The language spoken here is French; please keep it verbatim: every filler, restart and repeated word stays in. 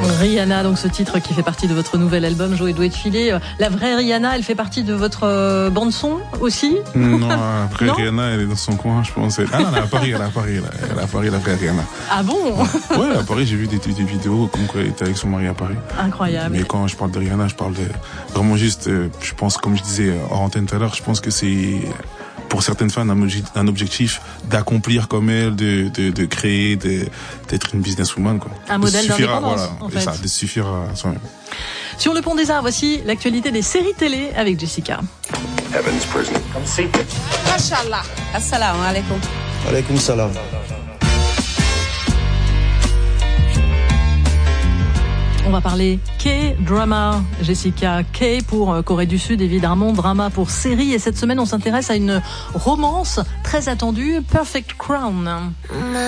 Rihanna, donc ce titre qui fait partie de votre nouvel album, Joe Doué de Filet. La vraie Rihanna, elle fait partie de votre euh, bande son aussi? Non, la vraie non Rihanna, elle est dans son coin, je pense. Ah non, elle est à Paris, elle est à Paris, elle est à Paris, la vraie Rihanna. Ah bon? Ouais, à Paris, j'ai vu des, des vidéos comme quoi elle était avec son mari à Paris. Incroyable. Mais quand je parle de Rihanna, je parle de vraiment juste, je pense, comme je disais hors antenne tout à l'heure, je pense que c'est pour certaines femmes un objectif d'accomplir comme elle, de, de, de créer, de, d'être une businesswoman, quoi. Un modèle d'indépendance, voilà, en fait. Ça, de suffire à soi-même. Sur le pont des Arts, voici l'actualité des séries télé avec Jessica. Heaven's prison. Come see. Mashallah. Assalamu alaikum. Alaikum salam. On va parler K-drama, Jessica. K pour Corée du Sud, évidemment, drama pour série. Et cette semaine, on s'intéresse à une romance très attendue, Perfect Crown.